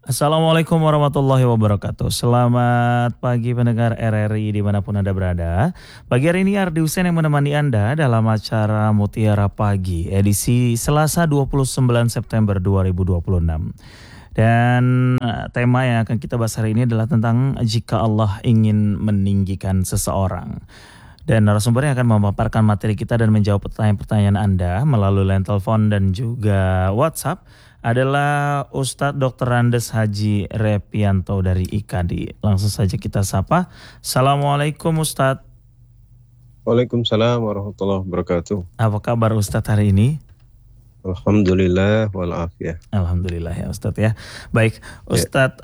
Assalamualaikum warahmatullahi wabarakatuh. Selamat pagi pendengar RRI dimanapun Anda berada. Pagi hari ini Ardi Hussein yang menemani Anda dalam acara Mutiara Pagi edisi Selasa 29 September 2026. Dan tema yang akan kita bahas hari ini adalah tentang jika Allah ingin meninggikan seseorang. Dan narasumber yang akan memaparkan materi kita dan menjawab pertanyaan-pertanyaan Anda melalui line telepon dan juga WhatsApp adalah Ustadz Dr. Andes Haji Repianto dari IKADI. Langsung saja kita sapa. Assalamualaikum Ustadz. Waalaikumsalam warahmatullahi wabarakatuh. Apa kabar Ustadz hari ini? Alhamdulillah walafiyah. Alhamdulillah ya Ustadz ya. Baik Ustadz,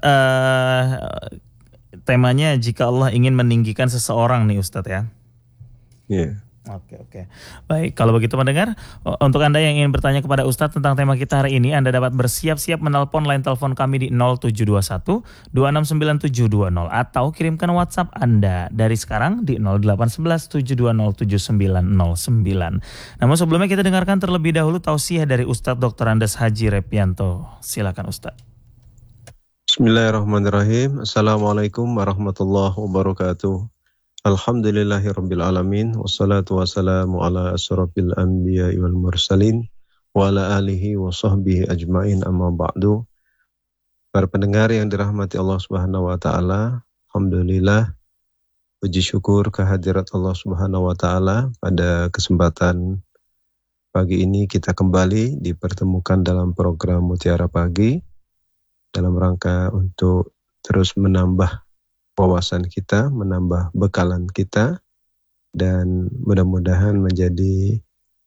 temanya jika Allah ingin meninggikan seseorang nih Ustadz ya. Ya. Oke. Baik, kalau begitu mendengar, untuk Anda yang ingin bertanya kepada Ustadz tentang tema kita hari ini, Anda dapat bersiap-siap menelpon line telepon kami di 0721 269720 atau kirimkan WhatsApp Anda dari sekarang di 0811 720 7909. Namun sebelumnya kita dengarkan terlebih dahulu tausiah dari Ustadz Dr. Andes Haji Repianto. Silakan Ustadz. Bismillahirrahmanirrahim. Assalamualaikum warahmatullahi wabarakatuh. Alhamdulillahirabbil alamin wassalatu wassalamu ala asyrafil anbiya'i wal mursalin wa ala alihi wa sahbihi ajmain amma ba'du. Para pendengar yang dirahmati Allah Subhanahu wa taala, alhamdulillah puji syukur kehadirat Allah Subhanahu wa taala pada kesempatan pagi ini kita kembali dipertemukan dalam program Mutiara Pagi dalam rangka untuk terus menambah wawasan kita, menambah bekalan kita, dan mudah-mudahan menjadi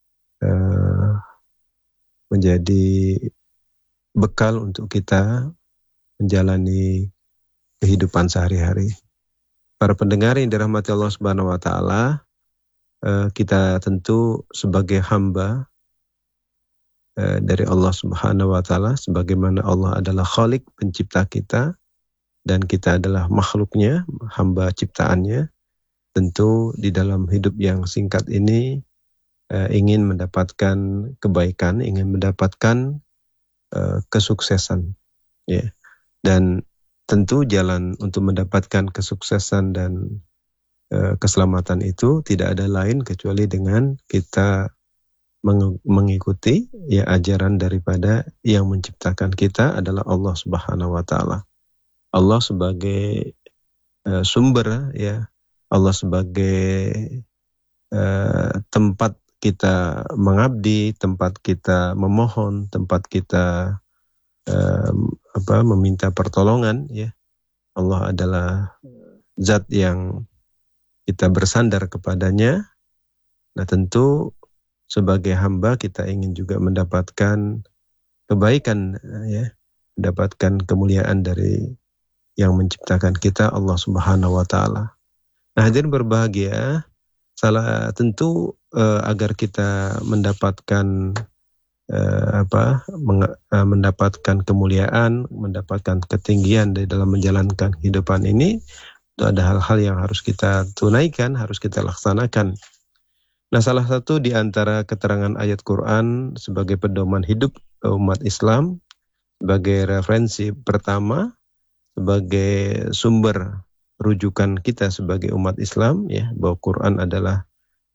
bekal untuk kita menjalani kehidupan sehari-hari. Para pendengar yang dirahmati Allah Subhanahu wa taala, kita tentu sebagai hamba dari Allah Subhanahu wa taala, sebagaimana Allah adalah Khalik, pencipta kita, dan kita adalah makhluknya, hamba ciptaannya. Tentu di dalam hidup yang singkat ini ingin mendapatkan kebaikan, ingin mendapatkan kesuksesan, ya. Dan tentu jalan untuk mendapatkan kesuksesan dan keselamatan itu tidak ada lain kecuali dengan kita mengikuti ya ajaran daripada yang menciptakan kita adalah Allah Subhanahu wa taala. Allah sebagai sumber, ya, Allah sebagai tempat kita mengabdi, tempat kita memohon, tempat kita meminta pertolongan, ya. Allah adalah zat yang kita bersandar kepadanya. Nah, tentu sebagai hamba kita ingin juga mendapatkan kebaikan, ya, mendapatkan kemuliaan dari yang menciptakan kita, Allah Subhanahu wa taala. Nah, hadirin berbahagia, tentu agar kita mendapatkan mendapatkan kemuliaan, mendapatkan ketinggian di dalam menjalankan kehidupan ini, itu ada hal-hal yang harus kita tunaikan, harus kita laksanakan. Nah, salah satu di antara keterangan ayat Quran sebagai pedoman hidup umat Islam, sebagai referensi pertama, sebagai sumber rujukan kita sebagai umat Islam, ya, bahwa Quran adalah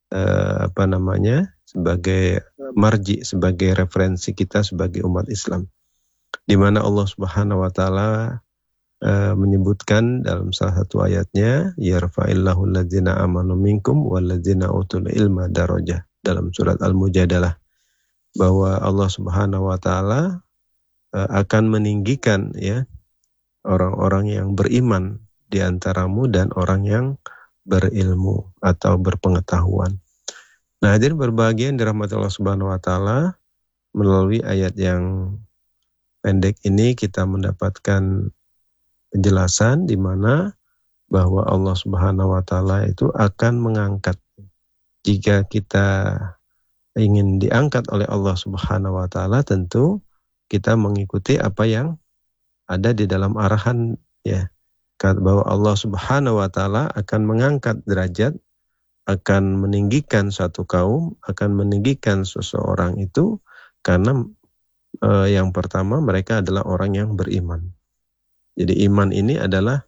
sebagai marji, sebagai referensi kita sebagai umat Islam, di mana Allah Subhanahu wa taala menyebutkan dalam salah satu ayatnya, yarfa'illahu alladzina amanu minkum walladzina utul ilma darajah, dalam surat Al-Mujadalah, bahwa Allah Subhanahu wa taala akan meninggikan, ya, orang-orang yang beriman di antaramu dan orang yang berilmu atau berpengetahuan. Nah, hadirin berbahagia yang dirahmati Allah Subhanahu wa taala, melalui ayat yang pendek ini kita mendapatkan penjelasan di mana bahwa Allah Subhanahu wa taala itu akan mengangkat. Jika kita ingin diangkat oleh Allah Subhanahu wa taala, tentu kita mengikuti apa yang ada di dalam arahan, ya, bahwa Allah Subhanahu wa taala akan mengangkat derajat, akan meninggikan suatu kaum, akan meninggikan seseorang itu karena yang pertama mereka adalah orang yang beriman. Jadi iman ini adalah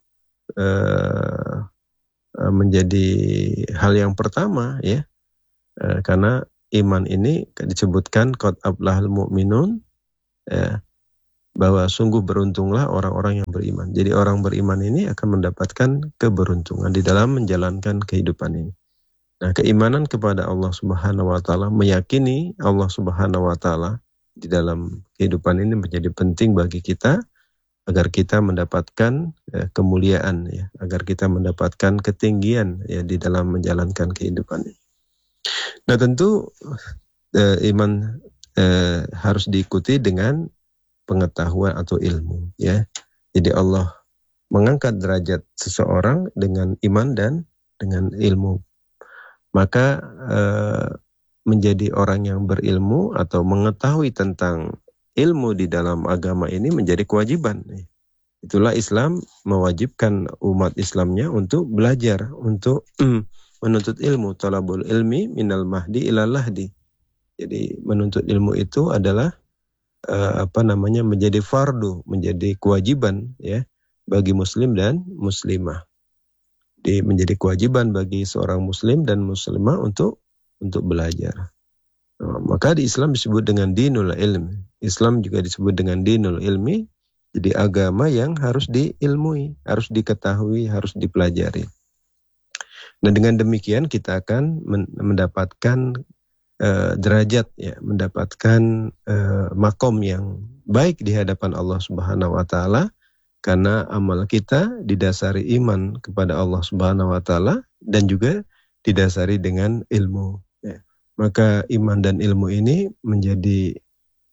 menjadi hal yang pertama ya, karena iman ini disebutkan qad aflahal mu'minun, ya, bahwa sungguh beruntunglah orang-orang yang beriman. Jadi orang beriman ini akan mendapatkan keberuntungan di dalam menjalankan kehidupan ini. Nah, keimanan kepada Allah Subhanahu wa taala, meyakini Allah Subhanahu wa taala di dalam kehidupan ini menjadi penting bagi kita agar kita mendapatkan kemuliaan ya, agar kita mendapatkan ketinggian ya di dalam menjalankan kehidupan ini. Nah, tentu iman harus diikuti dengan pengetahuan atau ilmu ya. Jadi Allah mengangkat derajat seseorang dengan iman dan dengan ilmu. Maka menjadi orang yang berilmu atau mengetahui tentang ilmu di dalam agama ini menjadi kewajiban. Itulah Islam mewajibkan umat Islamnya untuk belajar, untuk menuntut ilmu. Talabul ilmi minal mahdi ilal lahdi. Jadi menuntut ilmu itu adalah menjadi fardu, menjadi kewajiban ya bagi muslim dan muslimah. Menjadi kewajiban bagi seorang muslim dan muslimah untuk belajar. Maka di Islam disebut dengan dinul ilmi. Islam juga disebut dengan dinul ilmi. Jadi agama yang harus diilmui, harus diketahui, harus dipelajari. Nah, dengan demikian kita akan mendapatkan derajat ya, mendapatkan makom yang baik di hadapan Allah Subhanahu wa taala, karena amal kita didasari iman kepada Allah Subhanahu wa taala dan juga didasari dengan ilmu ya. Maka iman dan ilmu ini menjadi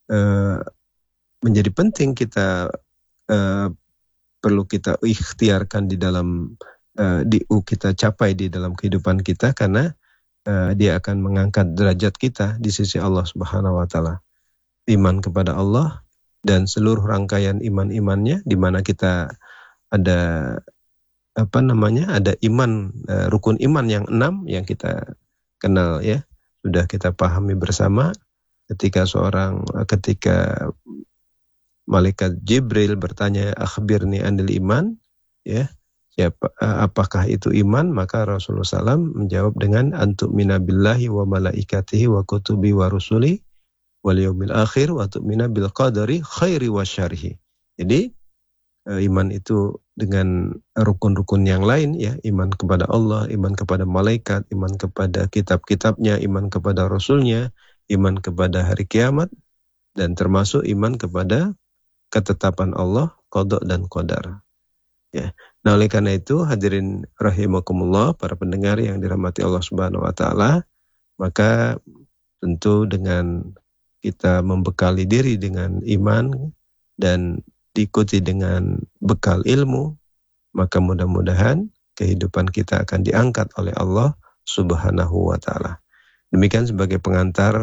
penting, kita perlu kita ikhtiarkan di dalam kita capai di dalam kehidupan kita, karena dia akan mengangkat derajat kita di sisi Allah Subhanahu wa taala. Iman kepada Allah dan seluruh rangkaian iman-imannya, di mana kita ada ada iman, rukun iman yang 6 yang kita kenal ya, sudah kita pahami bersama ketika malaikat Jibril bertanya akhbirni anil iman ya, apakah itu iman? Maka Rasulullah SAW menjawab dengan antu'mina billahi wa malaikatihi wa kutubi wa rusuli wal yaumil akhir wa tu'mina bil qadari khairi wa syarhi. Jadi iman itu dengan rukun-rukun yang lain ya, iman kepada Allah, iman kepada malaikat, iman kepada kitab-kitabnya, iman kepada rasulnya, iman kepada hari kiamat, dan termasuk iman kepada ketetapan Allah, qada dan qadar. Ya. Nah, oleh karena itu hadirin rahimakumullah, para pendengar yang dirahmati Allah Subhanahu wa taala, maka tentu dengan kita membekali diri dengan iman dan diikuti dengan bekal ilmu, maka mudah-mudahan kehidupan kita akan diangkat oleh Allah Subhanahu wa taala. Demikian sebagai pengantar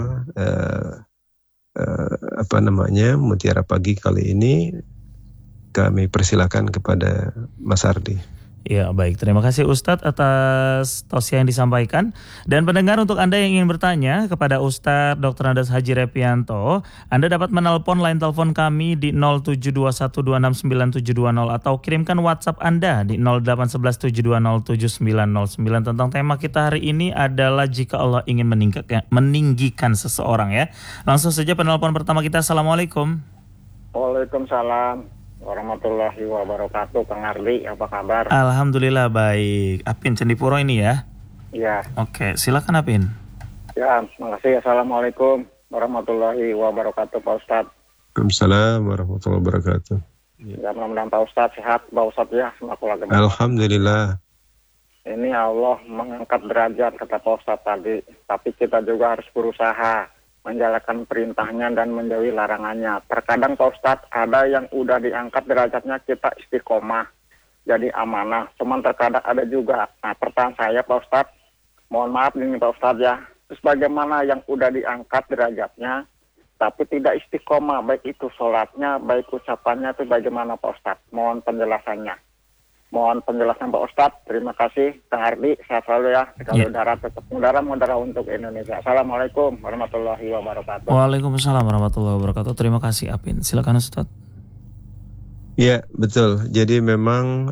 Mutiara Pagi kali ini. Kami persilakan kepada Mas Ardi. Ya, baik. Terima kasih Ustadz atas tausiah yang disampaikan. Dan pendengar, untuk Anda yang ingin bertanya kepada Ustadz Dr. Andes Haji Repianto, Anda dapat menelpon line telepon kami di 0721269720 atau kirimkan WhatsApp Anda di 08117207909. Tentang tema kita hari ini adalah jika Allah ingin meninggikan seseorang ya. Langsung saja penelpon pertama kita. Assalamualaikum. Waalaikumsalam warahmatullahi wabarakatuh. Kang Ardi, apa kabar? Alhamdulillah baik. Apin Candipuro ini ya? Iya. Oke, silakan Apin. Ya, makasih. Assalamualaikum warahmatullahi wabarakatuh, Pak Ustadz. Waalaikumsalam warahmatullahi wabarakatuh. Ya, mudah-mudahan Pak Ustadz sehat, Pak Ustadz ya, semaku lagi. Alhamdulillah. Ini Allah mengangkat derajat, kata Pak Ustadz tadi. Tapi kita juga harus berusaha menjalankan perintahnya dan menjauhi larangannya. Terkadang Pak Ustadz ada yang udah diangkat derajatnya, kita istiqomah jadi amanah. Cuman terkadang ada juga. Nah, pertanyaan saya Pak Ustadz, mohon maaf ini Pak Ustadz ya, terus bagaimana yang udah diangkat derajatnya tapi tidak istiqomah, baik itu sholatnya, baik ucapannya, itu bagaimana Pak Ustadz? Mohon penjelasannya. Mohon penjelasan Pak Ustadz. Terima kasih Kang Ardi, sehat selalu ya. Sekali udara tetap mudara untuk Indonesia. Assalamualaikum warahmatullahi wabarakatuh. Waalaikumsalam warahmatullahi wabarakatuh. Terima kasih Apin. Silakan Ustadz. Ya, betul. Jadi memang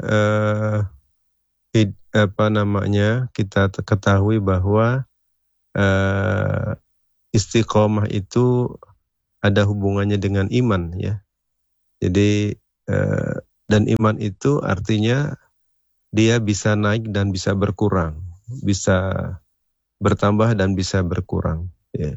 kita ketahui bahwa istiqomah itu ada hubungannya dengan iman, ya. Jadi dan iman itu artinya dia bisa naik dan bisa berkurang, bisa bertambah dan bisa berkurang. Ya.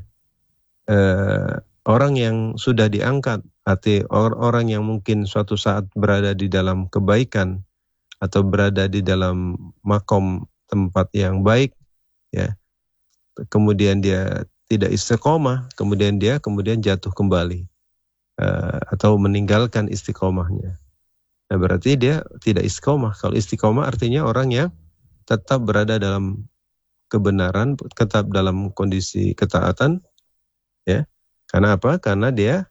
Orang yang sudah diangkat, arti orang yang mungkin suatu saat berada di dalam kebaikan atau berada di dalam makom tempat yang baik, ya. Kemudian dia tidak istiqomah, kemudian jatuh kembali atau meninggalkan istiqomahnya. Nah, berarti dia tidak istiqomah. Kalau istiqomah artinya orang yang tetap berada dalam kebenaran, tetap dalam kondisi ketaatan, ya. Karena apa? Karena dia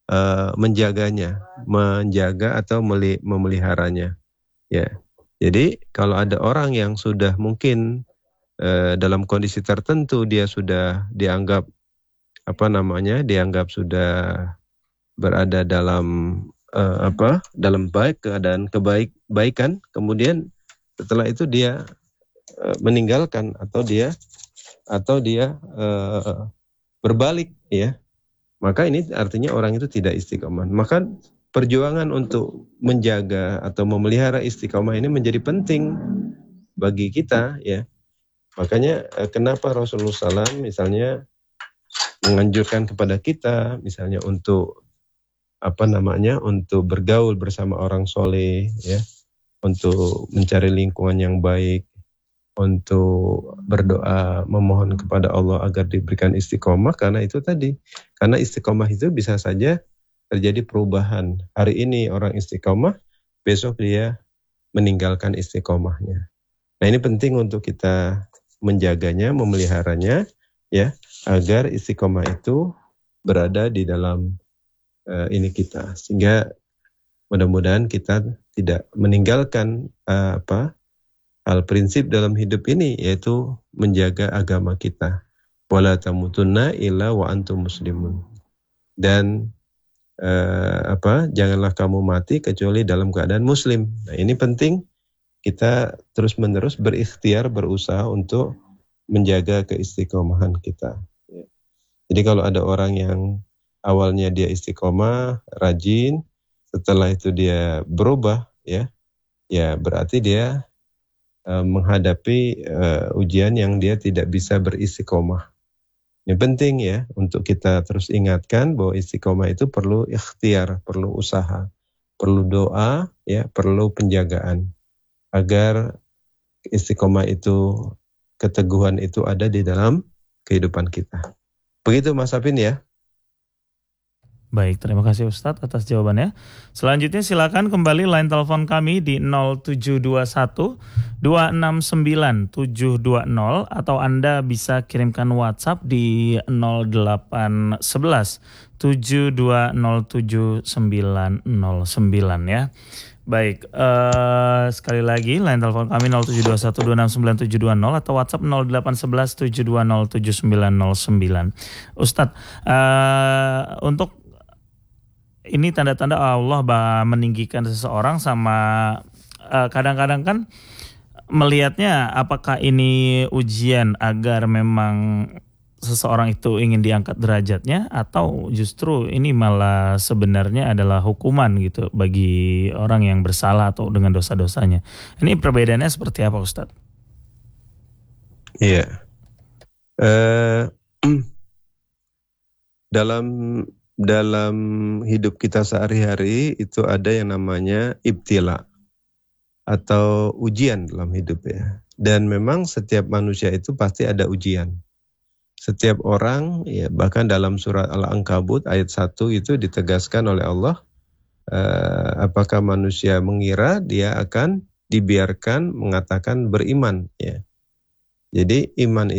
menjaga atau memeliharanya, ya. Jadi kalau ada orang yang sudah mungkin dalam kondisi tertentu dia sudah dianggap sudah berada dalam dalam keadaan kebaikan, kemudian setelah itu dia meninggalkan atau dia berbalik, ya, maka ini artinya orang itu tidak istiqomah. Maka perjuangan untuk menjaga atau memelihara istiqomah ini menjadi penting bagi kita, ya. Makanya kenapa Rasulullah SAW misalnya menganjurkan kepada kita misalnya untuk untuk bergaul bersama orang soleh, ya, untuk mencari lingkungan yang baik, untuk berdoa memohon kepada Allah agar diberikan istiqomah, karena itu tadi, karena istiqomah itu bisa saja terjadi perubahan. Hari ini orang istiqomah, besok dia meninggalkan istiqomahnya. Nah, ini penting untuk kita menjaganya, memeliharanya, ya, agar istiqomah itu berada di dalam ini kita, sehingga mudah-mudahan kita tidak meninggalkan hal prinsip dalam hidup ini, yaitu menjaga agama kita. Wala tamutunna illa wa antum muslimun. Dan janganlah kamu mati kecuali dalam keadaan muslim. Nah, ini penting kita terus-menerus berikhtiar, berusaha untuk menjaga keistiqomahan kita. Jadi kalau ada orang yang awalnya dia istiqomah, rajin, setelah itu dia berubah, ya berarti dia menghadapi ujian yang dia tidak bisa beristiqomah. Ini penting, ya, untuk kita terus ingatkan bahwa istiqomah itu perlu ikhtiar, perlu usaha, perlu doa, ya, perlu penjagaan agar istiqomah itu, keteguhan itu ada di dalam kehidupan kita. Begitu Mas Apin, ya. Baik, terima kasih Ustadz atas jawabannya. Selanjutnya silakan kembali line telepon kami di 0721 269 720 atau Anda bisa kirimkan WhatsApp di 0811 7207 909, ya. Baik, sekali lagi line telepon kami 0721 269 720 atau WhatsApp 0811 720 7909. Ustadz, untuk ini tanda-tanda Allah meninggikan seseorang sama kadang-kadang kan melihatnya apakah ini ujian agar memang seseorang itu ingin diangkat derajatnya atau justru ini malah sebenarnya adalah hukuman gitu bagi orang yang bersalah atau dengan dosa-dosanya. Ini perbedaannya seperti apa, Ustadz? Iya. Dalam hidup kita sehari-hari itu ada yang namanya ibtila atau ujian dalam hidup, ya. Dan memang setiap manusia itu pasti ada ujian. Setiap orang, ya, bahkan dalam surat Al-Ankabut ayat 1 itu ditegaskan oleh Allah, apakah manusia mengira dia akan dibiarkan mengatakan beriman, ya. Jadi iman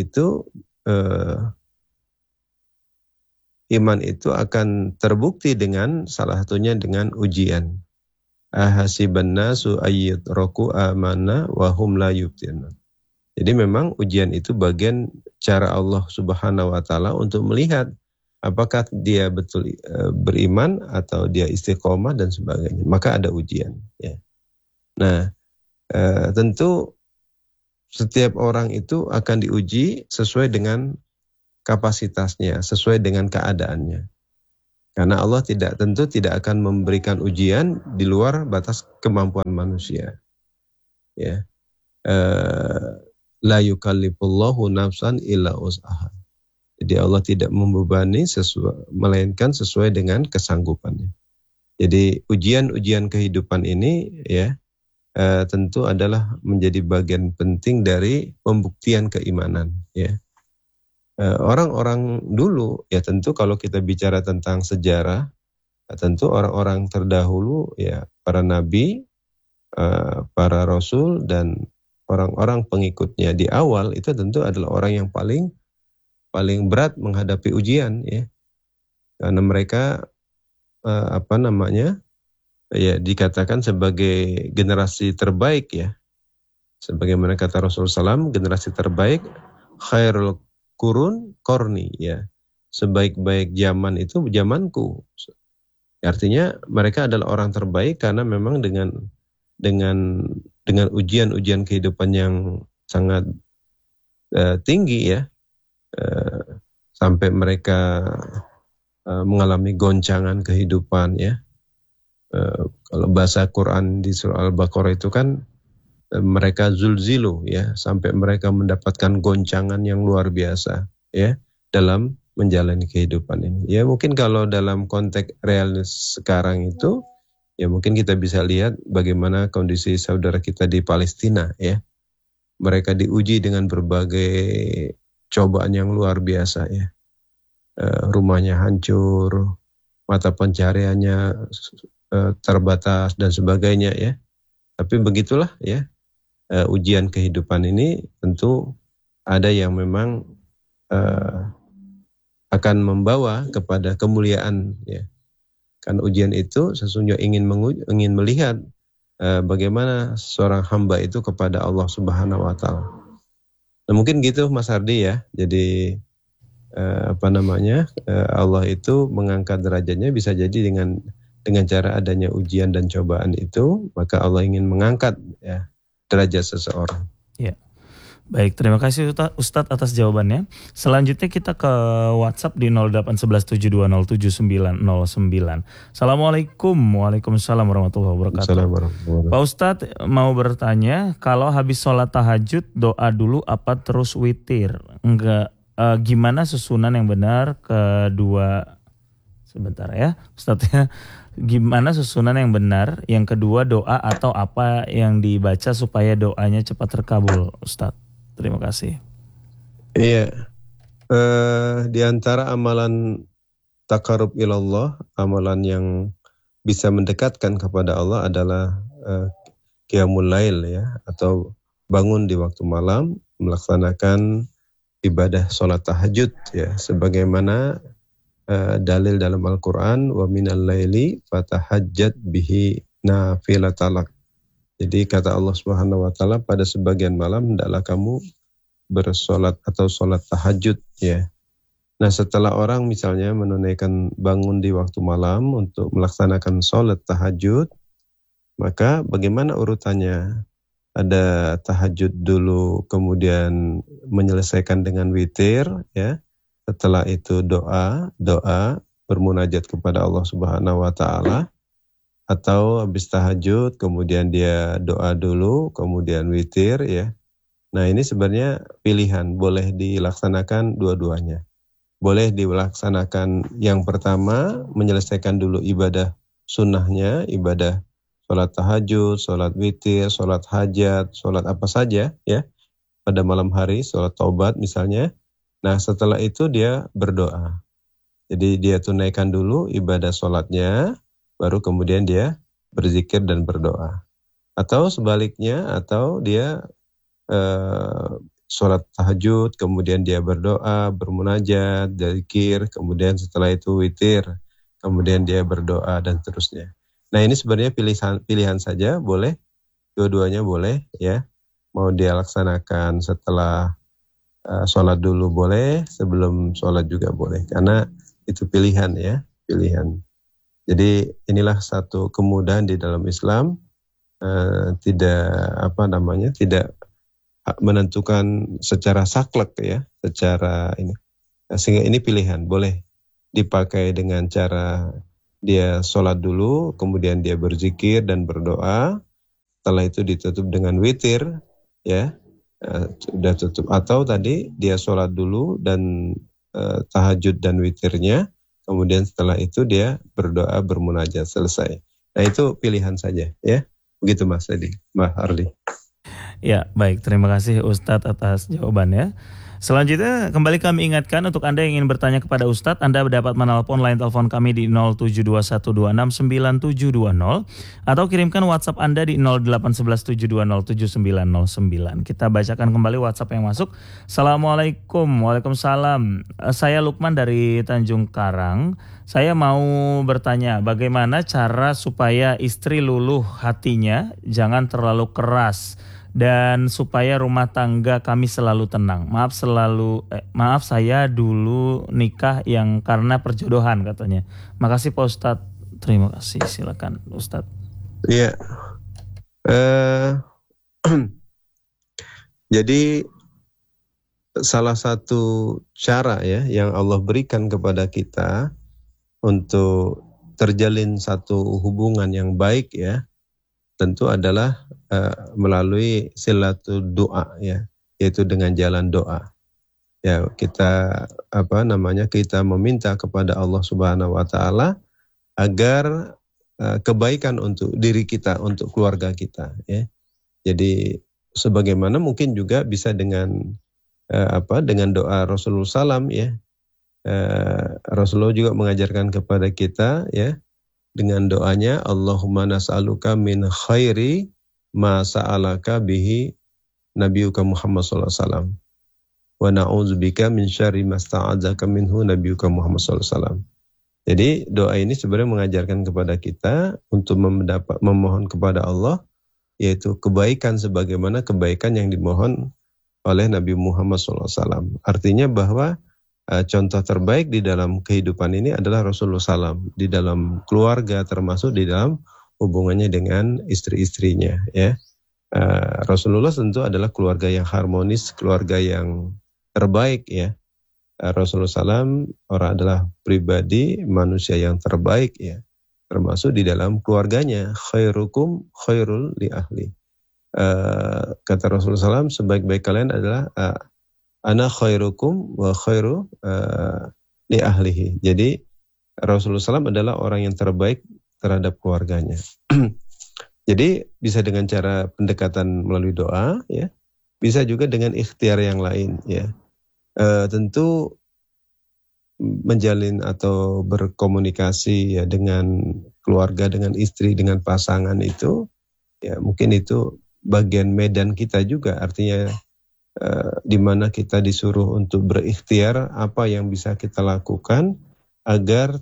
itu akan terbukti dengan salah satunya dengan ujian. Ahasiban nasu ayyutraku amana wa hum la yuftinun. Jadi memang ujian itu bagian cara Allah Subhanahu wa taala untuk melihat apakah dia betul beriman atau dia istiqomah dan sebagainya. Maka ada ujian. Ya. Nah, tentu setiap orang itu akan diuji sesuai dengan kapasitasnya, sesuai dengan keadaannya. Karena Allah tentu tidak akan memberikan ujian di luar batas kemampuan manusia. Ya. La yukallifullahu nafsan illa wus'aha. Jadi Allah tidak membebani melainkan sesuai dengan kesanggupannya. Jadi ujian-ujian kehidupan ini ya tentu adalah menjadi bagian penting dari pembuktian keimanan. Ya. Orang-orang dulu ya tentu kalau kita bicara tentang sejarah, tentu orang-orang terdahulu ya para nabi, para rasul dan orang-orang pengikutnya di awal itu tentu adalah orang yang paling berat menghadapi ujian ya, karena mereka ya dikatakan sebagai generasi terbaik ya, sebagaimana kata Rasulullah SAW, generasi terbaik khairul qurun qarni ya, sebaik-baik zaman itu zamanku. Artinya mereka adalah orang terbaik karena memang dengan ujian-ujian kehidupan yang sangat tinggi ya, sampai mereka mengalami goncangan kehidupan ya. Kalau bahasa Quran di surah Al-Baqarah itu kan mereka zulzilu ya, sampai mereka mendapatkan goncangan yang luar biasa ya dalam menjalani kehidupan ini. Ya mungkin kalau dalam konteks realis sekarang itu ya mungkin kita bisa lihat bagaimana kondisi saudara kita di Palestina ya. Mereka diuji dengan berbagai cobaan yang luar biasa ya. Rumahnya hancur, mata pencariannya terbatas dan sebagainya ya. Tapi begitulah ya, ujian kehidupan ini tentu ada yang memang akan membawa kepada kemuliaan ya. Karena ujian itu sesungguhnya ingin melihat bagaimana seorang hamba itu kepada Allah Subhanahu wa taala. Nah, mungkin gitu Mas Hardi ya. Jadi Allah itu mengangkat derajatnya bisa jadi dengan cara adanya ujian dan cobaan itu, maka Allah ingin mengangkat ya derajat seseorang. Ya. Baik, terima kasih Ustadz atas jawabannya. Selanjutnya kita ke WhatsApp di 08112079909. Assalamualaikum. Waalaikumsalam warahmatullahi wabarakatuh. Pak Ustadz mau bertanya, kalau habis sholat tahajud doa dulu apa terus witir? Enggak, gimana susunan yang benar kedua? Sebentar ya Ustadz ya. Gimana susunan yang benar? Yang kedua doa atau apa yang dibaca supaya doanya cepat terkabul Ustadz? Terima kasih. Iya, di antara amalan taqarrub ilallah, amalan yang bisa mendekatkan kepada Allah adalah qiyamul lail ya, atau bangun di waktu malam melaksanakan ibadah sholat tahajud ya, sebagaimana dalil dalam Al-Quran, wa minal laili fatahajjat bihi nafilatalak. Jadi kata Allah Subhanahu wa taala, pada sebagian malam hendaklah kamu bersolat atau solat tahajud ya. Nah, setelah orang misalnya menunaikan bangun di waktu malam untuk melaksanakan solat tahajud, maka bagaimana urutannya? Ada tahajud dulu, kemudian menyelesaikan dengan witir ya. Setelah itu doa bermunajat kepada Allah Subhanahu wa taala, atau habis tahajud kemudian dia doa dulu kemudian witir ya. Nah, ini sebenarnya pilihan, boleh dilaksanakan dua-duanya. Boleh dilaksanakan yang pertama menyelesaikan dulu ibadah sunnahnya, ibadah sholat tahajud, sholat witir, sholat hajat, sholat apa saja ya pada malam hari, sholat taubat misalnya. Nah, setelah itu dia berdoa. Jadi dia tunaikan dulu ibadah sholatnya, baru kemudian dia berzikir dan berdoa. Atau sebaliknya, atau dia sholat tahajud, kemudian dia berdoa, bermunajat, zikir, kemudian setelah itu witir, kemudian dia berdoa dan seterusnya. Nah, ini sebenarnya pilihan saja, boleh, dua-duanya boleh ya. Mau dia laksanakan setelah sholat dulu boleh, sebelum sholat juga boleh. Karena Itu pilihan ya, pilihan. Jadi inilah satu kemudahan di dalam Islam, tidak menentukan secara saklek ya, secara ini. Sehingga ini pilihan, boleh dipakai dengan cara dia sholat dulu, kemudian dia berzikir dan berdoa, setelah itu ditutup dengan witir, ya, sudah tutup. Atau tadi dia sholat dulu dan tahajud dan witirnya, kemudian setelah itu dia berdoa bermunajat, selesai. Nah itu pilihan saja, ya, begitu Mas Edi, Mbak Ardi. Ya, baik. Terima kasih Ustadz atas jawabannya. Selanjutnya, kembali kami ingatkan untuk Anda yang ingin bertanya kepada Ustadz, Anda dapat menelpon line telepon kami di 07212697720 atau kirimkan WhatsApp Anda di 08117207909. Kita bacakan kembali WhatsApp yang masuk. Assalamualaikum. Waalaikumsalam. Saya Lukman dari Tanjung Karang. Saya mau bertanya, bagaimana cara supaya istri luluh hatinya, jangan terlalu keras, dan supaya rumah tangga kami selalu tenang. Maaf saya dulu nikah yang karena perjodohan katanya. Makasih Pak Ustadz. Terima kasih. Silakan Ustadz. Iya. Jadi salah satu cara ya yang Allah berikan kepada kita untuk terjalin satu hubungan yang baik ya, tentu adalah melalui silatul doa ya, yaitu dengan jalan doa. Ya, kita kita meminta kepada Allah Subhanahu wa taala agar kebaikan untuk diri kita, untuk keluarga kita ya. Jadi sebagaimana mungkin juga bisa dengan dengan doa Rasulullah SAW ya. Rasulullah juga mengajarkan kepada kita ya, dengan doanya Allahumma nas'aluka min khairi ma sa'alaka bihi nabiyuka Muhammad sallallahu alaihi wasallam wa na'udzubika min syarri ma sta'adzaka minhu nabiyuka Muhammad sallallahu alaihi wasallam. Jadi doa ini sebenarnya mengajarkan kepada kita untuk memohon kepada Allah, yaitu kebaikan sebagaimana kebaikan yang dimohon oleh Nabi Muhammad sallallahu alaihi wasallam. Artinya bahwa contoh terbaik di dalam kehidupan ini adalah Rasulullah SAW, di dalam keluarga termasuk di dalam hubungannya dengan istri-istrinya ya. Rasulullah tentu adalah keluarga yang harmonis, keluarga yang terbaik ya. Rasulullah SAW adalah pribadi manusia yang terbaik ya, termasuk di dalam keluarganya. Khairukum khairul li ahli. Kata Rasulullah SAW, sebaik-baik kalian adalah ana khairukum wa khairu li ahlihi. Jadi Rasulullah SAW adalah orang yang terbaik terhadap keluarganya. Jadi bisa dengan cara pendekatan melalui doa ya, bisa juga dengan ikhtiar yang lain ya. Tentu menjalin atau berkomunikasi ya dengan keluarga, dengan istri, dengan pasangan itu ya, mungkin itu bagian medan kita juga, artinya di mana kita disuruh untuk berikhtiar apa yang bisa kita lakukan agar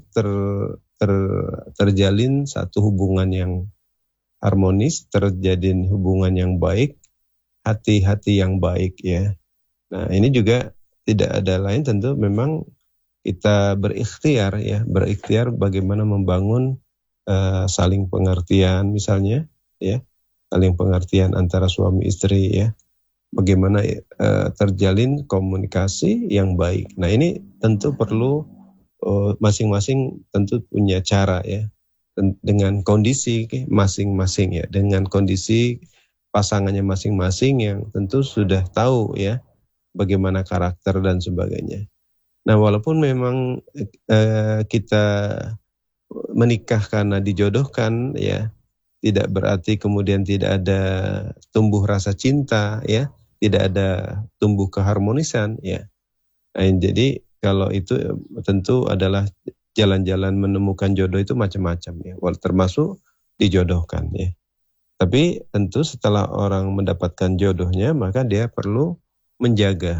terjalin satu hubungan yang harmonis, terjalin hubungan yang baik, hati-hati yang baik ya. Nah ini juga tidak ada lain, tentu memang kita berikhtiar ya, berikhtiar bagaimana membangun saling pengertian misalnya ya, saling pengertian antara suami istri ya, bagaimana terjalin komunikasi yang baik. Nah ini tentu perlu masing-masing tentu punya cara ya, dengan kondisi masing-masing ya, dengan kondisi pasangannya masing-masing yang tentu sudah tahu ya bagaimana karakter dan sebagainya. Nah walaupun memang kita menikah karena dijodohkan ya, tidak berarti kemudian tidak ada tumbuh rasa cinta ya, tidak ada tumbuh keharmonisan ya. Nah, jadi kalau itu tentu adalah jalan-jalan menemukan jodoh itu macam-macam ya, termasuk dijodohkan ya. Tapi tentu setelah orang mendapatkan jodohnya, maka dia perlu menjaga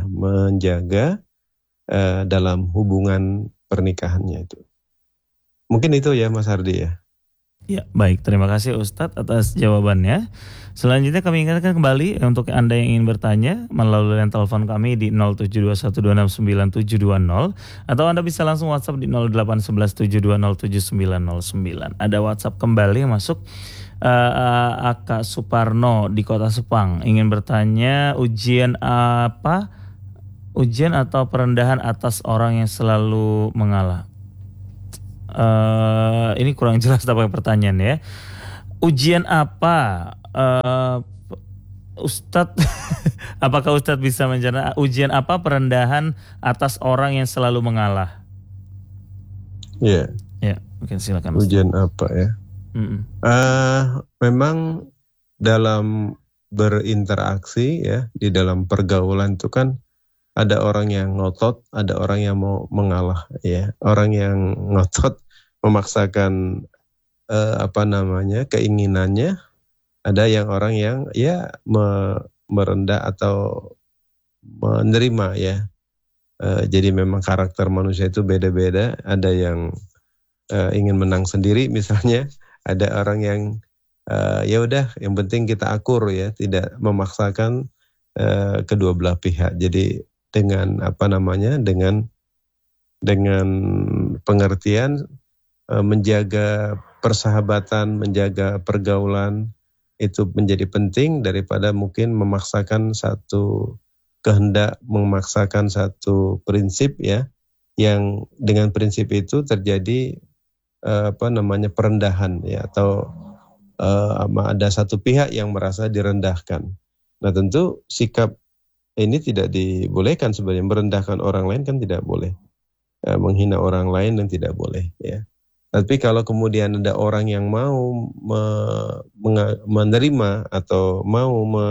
dalam hubungan pernikahannya itu. Mungkin itu ya Mas Hardi ya. Ya, baik. Terima kasih Ustadz atas jawabannya. Selanjutnya kami ingatkan kembali untuk Anda yang ingin bertanya melalui line telepon kami di 0721269720 atau Anda bisa langsung WhatsApp di 081172079909. Ada WhatsApp kembali yang masuk. Aka Suparno di Kota Sepang ingin bertanya, ujian apa? Ujian atau perendahan atas orang yang selalu mengalah? Ini kurang jelas tampaknya pertanyaan ya. Ujian apa, Ustadz? Apakah Ustadz bisa mencerna ujian apa perendahan atas orang yang selalu mengalah? Ya. Ya, mungkin silakan Ustadz. Ujian apa ya? Memang dalam berinteraksi ya, di dalam pergaulan itu kan ada orang yang ngotot, ada orang yang mau mengalah ya. Orang yang ngotot memaksakan keinginannya, ada yang orang yang ya merendah atau menerima ya. Jadi memang karakter manusia itu beda-beda. Ada yang ingin menang sendiri misalnya, ada orang yang ya udah yang penting kita akur ya, tidak memaksakan kedua belah pihak. Jadi dengan dengan pengertian menjaga persahabatan, menjaga pergaulan itu menjadi penting daripada mungkin memaksakan satu kehendak, memaksakan satu prinsip ya, yang dengan prinsip itu terjadi perendahan ya, atau ada satu pihak yang merasa direndahkan. Nah tentu sikap ini tidak dibolehkan sebenarnya. Merendahkan orang lain kan tidak boleh, menghina orang lain dan tidak boleh ya. Tapi kalau kemudian ada orang yang mau menerima atau mau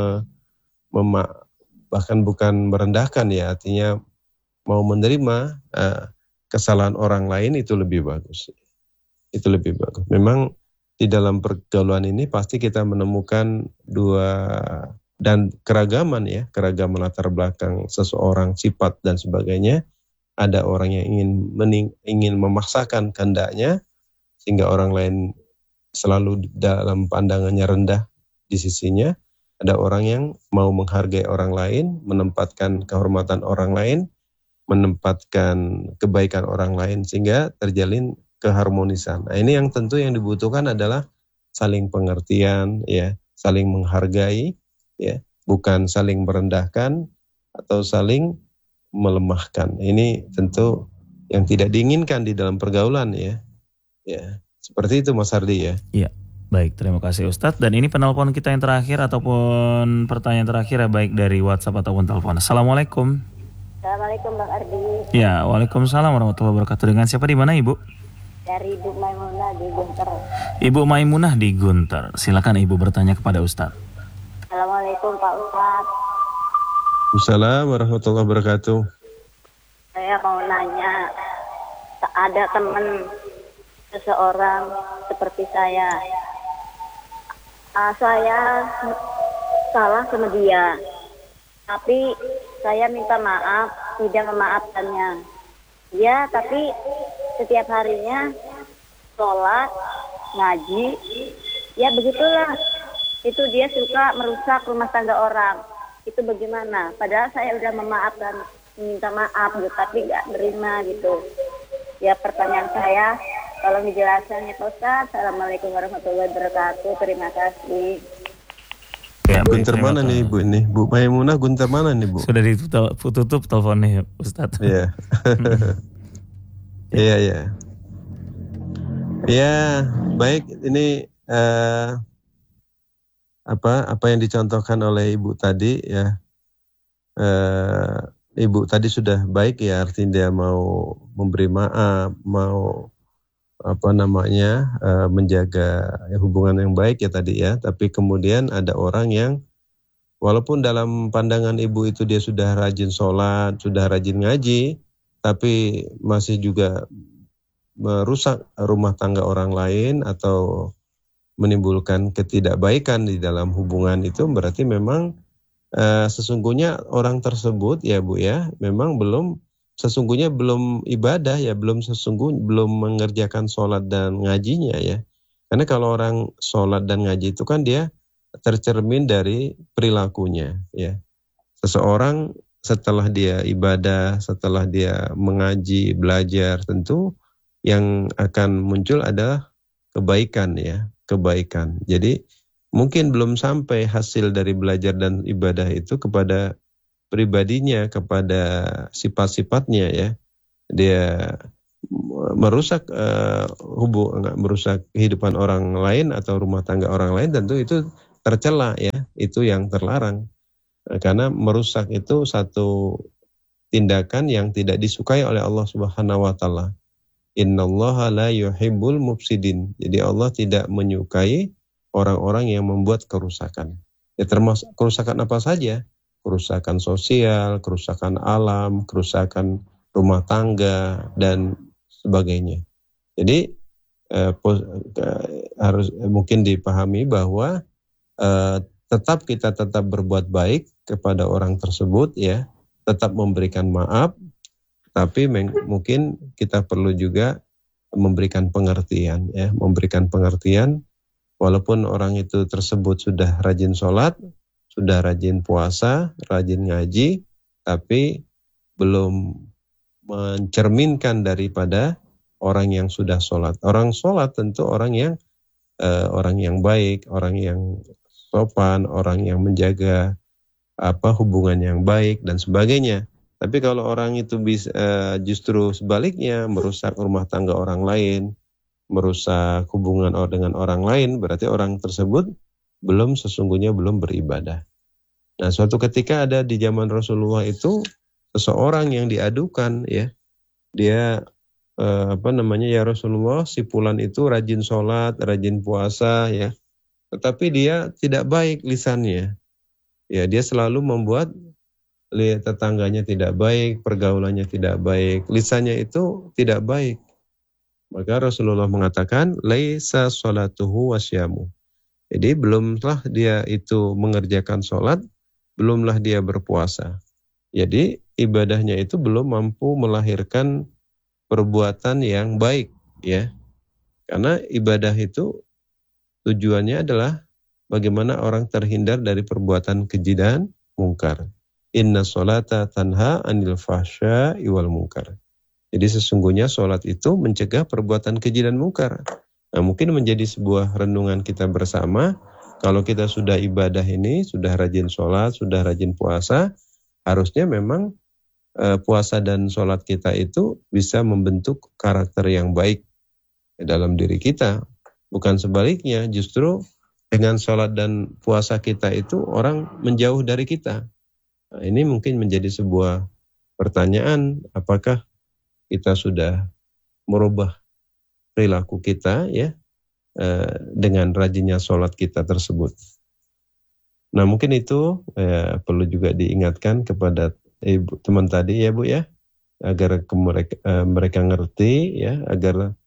bahkan bukan merendahkan ya, artinya mau menerima kesalahan orang lain, itu lebih bagus. Itu lebih bagus. Memang di dalam pergaulan ini pasti kita menemukan dan keragaman ya, keragaman latar belakang seseorang, sifat dan sebagainya. Ada orang yang ingin memaksakan kehendaknya sehingga orang lain selalu dalam pandangannya rendah di sisinya. Ada orang yang mau menghargai orang lain, menempatkan kehormatan orang lain, menempatkan kebaikan orang lain sehingga terjalin keharmonisan. Nah, ini yang tentu yang dibutuhkan adalah saling pengertian ya, saling menghargai ya, bukan saling merendahkan atau saling melemahkan. Ini tentu yang tidak diinginkan di dalam pergaulan ya. Ya, seperti itu Mas Hardi ya. Iya. Baik, terima kasih Ustadz. Dan ini penelpon kita yang terakhir ataupun pertanyaan terakhir ya, baik dari WhatsApp ataupun telepon. Assalamualaikum. Assalamualaikum Bang Ardi. Ya, waalaikumsalam warahmatullahi wabarakatuh. Dengan siapa, di mana Ibu? Dari Ibu Maimunah di Gunter. Ibu Maimunah di Gunter. Silakan Ibu bertanya kepada Ustadz. Assalamualaikum Pak Ustadz. Assalamualaikum warahmatullahi wabarakatuh. Saya mau nanya, ada teman seseorang seperti saya salah sama dia, tapi saya minta maaf, tidak memaafkannya. Ya, tapi setiap harinya sholat, ngaji, ya begitulah. Itu dia suka merusak rumah tangga orang. Itu bagaimana? Padahal saya udah memaafkan, minta maaf gitu, tapi nggak terima gitu. Ya, pertanyaan saya, tolong dijelaskan ya Pak Ustadz. Assalamualaikum warahmatullahi wabarakatuh. Terima kasih. Ya, Gunter mana nih Ibu ini? Bu Maimunah Gunter mana nih Bu? Sudah ditutup teleponnya Ustadz. Iya. Iya ya. Ya, baik, ini apa yang dicontohkan oleh Ibu tadi ya. Ibu tadi sudah baik ya, artinya dia mau memberi maaf, mau menjaga hubungan yang baik ya tadi ya. Tapi kemudian ada orang yang walaupun dalam pandangan ibu itu dia sudah rajin sholat, sudah rajin ngaji, tapi masih juga merusak rumah tangga orang lain atau menimbulkan ketidakbaikan di dalam hubungan, itu berarti memang sesungguhnya orang tersebut ya Bu ya, memang belum ibadah ya, belum mengerjakan sholat dan ngajinya ya. Karena kalau orang sholat dan ngaji itu kan dia tercermin dari perilakunya, ya. Seseorang setelah dia ibadah, setelah dia mengaji, belajar, tentu yang akan muncul adalah kebaikan, ya, kebaikan. Jadi mungkin belum sampai hasil dari belajar dan ibadah itu kepada pribadinya, kepada sifat-sifatnya, ya. Dia merusak merusak kehidupan orang lain atau rumah tangga orang lain, tentu itu tercela, ya, itu yang terlarang. Karena merusak itu satu tindakan yang tidak disukai oleh Allah Subhanahu wa taala. Innallaha la yuhibbul mufsidin. Jadi Allah tidak menyukai orang-orang yang membuat kerusakan. Ya, termasuk kerusakan apa saja? Kerusakan sosial, kerusakan alam, kerusakan rumah tangga dan sebagainya. Jadi harus mungkin dipahami bahwa kita tetap berbuat baik kepada orang tersebut, ya, tetap memberikan maaf, tapi mungkin kita perlu juga memberikan pengertian, ya, memberikan pengertian. Walaupun orang itu tersebut sudah rajin sholat, sudah rajin puasa, rajin ngaji, tapi belum mencerminkan daripada orang yang sudah sholat. Orang sholat tentu orang yang baik, orang yang sopan, orang yang menjaga hubungan yang baik dan sebagainya. Tapi kalau orang itu bisa justru sebaliknya merusak rumah tangga orang lain, merusak hubungan dengan orang lain, berarti orang tersebut sesungguhnya belum beribadah. Nah, suatu ketika ada di zaman Rasulullah itu seseorang yang diadukan, ya, dia ya Rasulullah, si fulan itu rajin sholat, rajin puasa, ya, tetapi dia tidak baik lisannya, ya, dia selalu membuat tetangganya tidak baik, pergaulannya tidak baik, lisannya itu tidak baik. Maka Rasulullah mengatakan laisa sholatuhu wasyamu. Jadi belumlah dia itu mengerjakan sholat, belumlah dia berpuasa. Jadi ibadahnya itu belum mampu melahirkan perbuatan yang baik, ya. Karena ibadah itu tujuannya adalah bagaimana orang terhindar dari perbuatan keji dan mungkar. Inna sholata tanha anil fahsya'i wal munkar. Jadi sesungguhnya sholat itu mencegah perbuatan keji dan mungkar. Nah, mungkin menjadi sebuah renungan kita bersama, kalau kita sudah ibadah ini, sudah rajin sholat, sudah rajin puasa, harusnya memang puasa dan sholat kita itu bisa membentuk karakter yang baik dalam diri kita. Bukan sebaliknya, justru dengan sholat dan puasa kita itu orang menjauh dari kita. Nah, ini mungkin menjadi sebuah pertanyaan, apakah kita sudah merubah perilaku kita, ya, dengan rajinnya sholat kita tersebut. Nah, mungkin itu perlu juga diingatkan kepada ibu teman tadi, ya Bu, ya, agar mereka ngerti, ya, agar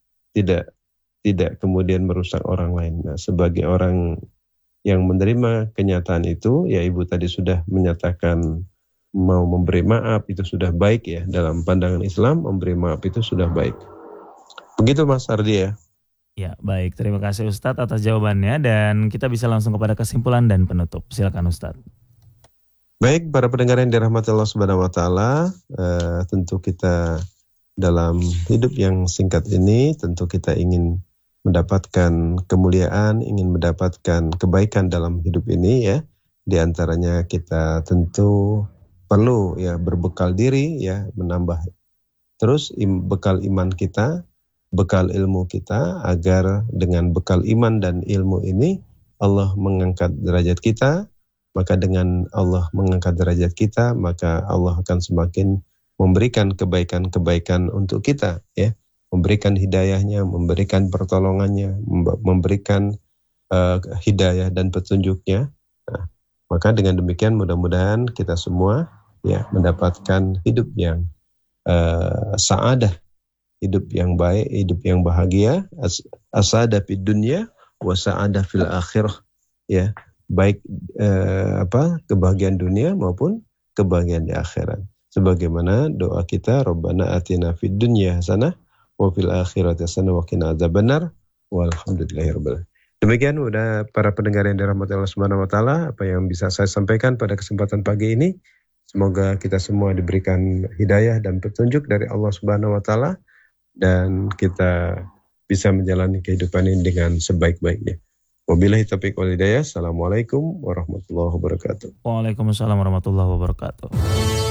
tidak kemudian merusak orang lain. Nah, sebagai orang yang menerima kenyataan itu, ya, Ibu tadi sudah menyatakan mau memberi maaf, itu sudah baik, ya. Dalam pandangan Islam, memberi maaf itu sudah baik. Begitu Mas Ardi, ya. Ya, baik. Terima kasih Ustadz atas jawabannya, dan kita bisa langsung kepada kesimpulan dan penutup. Silakan Ustadz. Baik, para pendengar yang dirahmati Allah Subhanahu wa taala, tentu kita dalam hidup yang singkat ini tentu kita ingin mendapatkan kemuliaan, ingin mendapatkan kebaikan dalam hidup ini, ya. Di antaranya kita tentu perlu, ya, berbekal diri, ya, menambah terus bekal iman kita, bekal ilmu kita, agar dengan bekal iman dan ilmu ini Allah mengangkat derajat kita. Maka dengan Allah mengangkat derajat kita, maka Allah akan semakin memberikan kebaikan-kebaikan untuk kita, ya. Memberikan hidayahnya, memberikan pertolongannya, memberikan hidayah dan petunjuknya. Nah, maka dengan demikian mudah-mudahan kita semua, ya, mendapatkan hidup yang sa'adah, hidup yang baik, hidup yang bahagia, as-sa'adah fid dunya wa sa'adah fil akhirah, ya. Baik kebahagiaan dunia maupun kebahagiaan di akhirat. Sebagaimana doa kita, Rabbana atina fid dunya hasanah wa fil akhirati hasanah wa qina adzabannar. Walhamdulillahirabbil alamin. Demikian udah para pendengar yang dirahmati Allah Subhanahu wa taala, apa yang bisa saya sampaikan pada kesempatan pagi ini. Semoga kita semua diberikan hidayah dan petunjuk dari Allah Subhanahu wa taala dan kita bisa menjalani kehidupan ini dengan sebaik-baiknya. Wabillahi taufiq wal hidayah. Assalamualaikum warahmatullahi wabarakatuh. Waalaikumsalam warahmatullahi wabarakatuh.